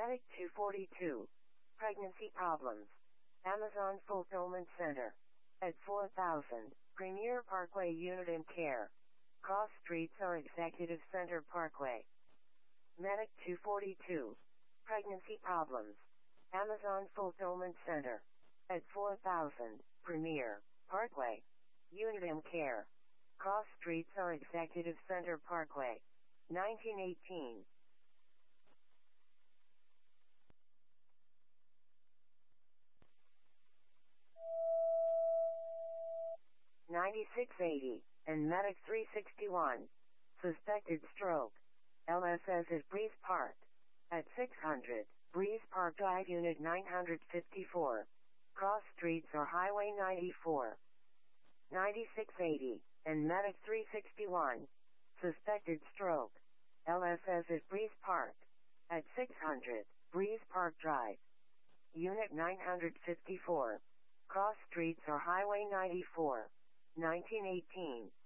Medic 242. Pregnancy problems. Amazon Fulfillment Center. At 4000. Premier Parkway Unit and Care. Cross Streets or Executive Center Parkway. Medic 242. Pregnancy problems. Amazon Fulfillment Center. At 4000. Premier Parkway Unit and Care. Cross Streets or Executive Center Parkway. 1918. 9680, and Medic 361. Suspected stroke. LSS at Breeze Park. At 600, Breeze Park Drive Unit 954. Cross Streets or Highway 94. 9680, and Medic 361. Suspected stroke. LSS at Breeze Park. At 600, Breeze Park Drive. Unit 954. Cross Streets or Highway 94. 1918.